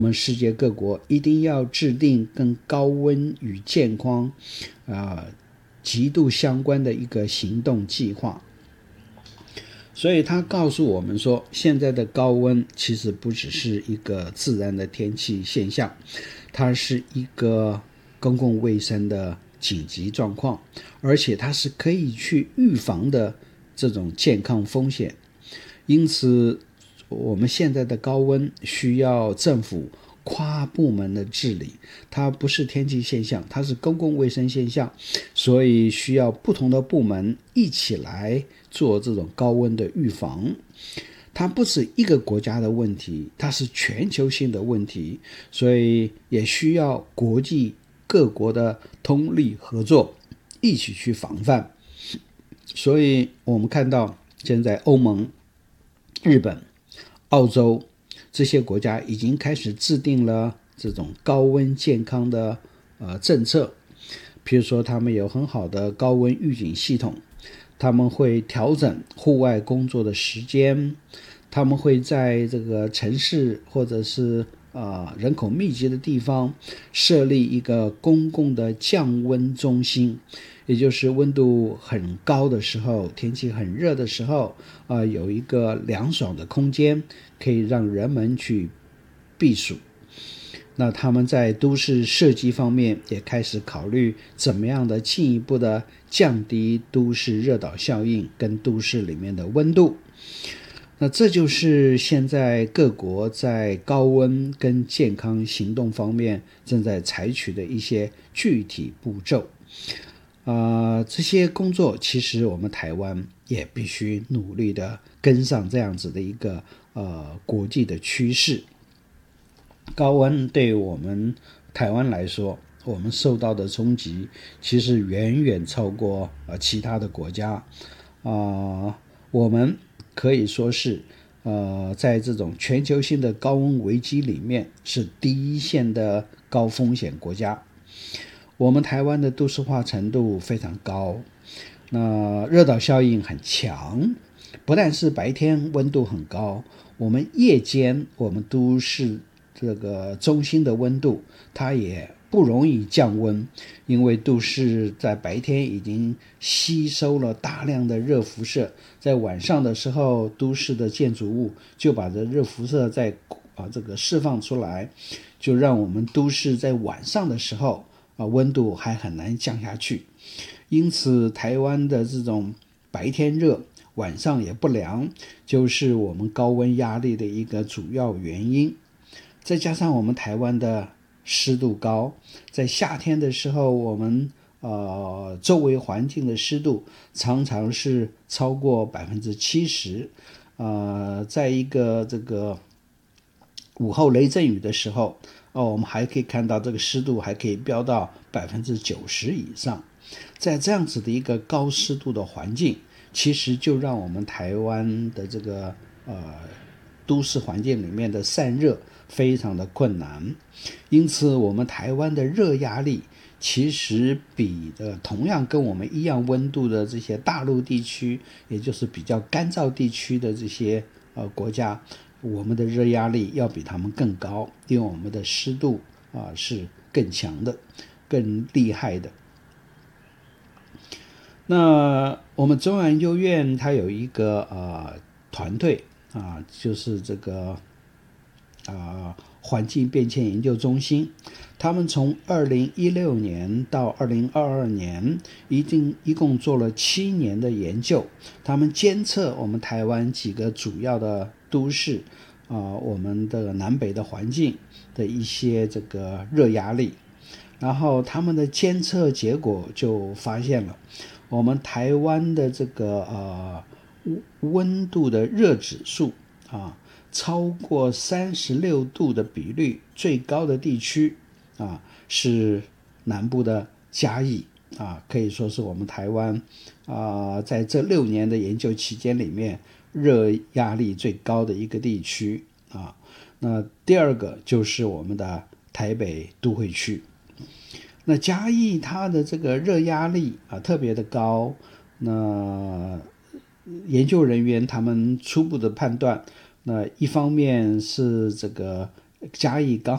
我们世界各国一定要制定跟高温与健康极度相关的一个行动计划。所以他告诉我们说，现在的高温其实不只是一个自然的天气现象，它是一个公共卫生的紧急状况，而且它是可以去预防的这种健康风险。因此我们现在的高温需要政府跨部门的治理，它不是天气现象，它是公共卫生现象，所以需要不同的部门一起来做这种高温的预防。它不是一个国家的问题，它是全球性的问题，所以也需要国际各国的通力合作，一起去防范。所以我们看到现在欧盟、日本、澳洲这些国家已经开始制定了这种高温健康的政策，比如说他们有很好的高温预警系统，他们会调整户外工作的时间，他们会在这个城市或者是人口密集的地方设立一个公共的降温中心，也就是温度很高的时候，天气很热的时候有一个凉爽的空间可以让人们去避暑。那他们在都市设计方面也开始考虑怎么样的进一步的降低都市热岛效应跟都市里面的温度。那这就是现在各国在高温跟健康行动方面正在采取的一些具体步骤。这些工作其实我们台湾也必须努力的跟上这样子的一个国际的趋势。高温对我们台湾来说，我们受到的冲击其实远远超过其他的国家。我们可以说是在这种全球性的高温危机里面是第一线的高风险国家。我们台湾的都市化程度非常高，那热岛效应很强，不但是白天温度很高，我们夜间我们都市这个中心的温度它也不容易降温，因为都市在白天已经吸收了大量的热辐射，在晚上的时候都市的建筑物就把这热辐射再这个释放出来，就让我们都市在晚上的时候温度还很难降下去。因此台湾的这种白天热晚上也不凉，就是我们高温压力的一个主要原因。再加上我们台湾的湿度高，在夏天的时候我们周围环境的湿度常常是超过 70%，在一个这个午后雷阵雨的时候我们还可以看到这个湿度还可以飙到 90% 以上。在这样子的一个高湿度的环境，其实就让我们台湾的这个都市环境里面的散热非常的困难。因此我们台湾的热压力其实比同样跟我们一样温度的这些大陆地区，也就是比较干燥地区的这些国家，我们的热压力要比他们更高，因为我们的湿度是更强的更厉害的。那我们中央研究院它有一个团队就是这个环境变迁研究中心，他们从2016年到2022年一共做了7年的研究，他们监测我们台湾几个主要的都市我们的南北的环境的一些这个热压力，然后他们的监测结果就发现了我们台湾的这个温度的热指数超过36度的比率最高的地区是南部的嘉义可以说是我们台湾在这6年的研究期间里面热压力最高的一个地区那第二个就是我们的台北都会区。那嘉义它的这个热压力特别的高，那研究人员他们初步的判断，那一方面是这个嘉义刚